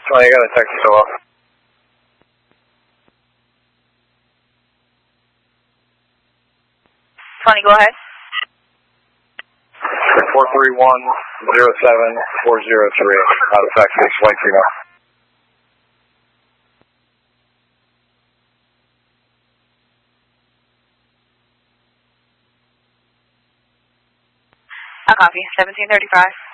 Oh, you got a text as well. Tony, go ahead. 431-07-403. Out of Texas, White female. I'll copy. 1735.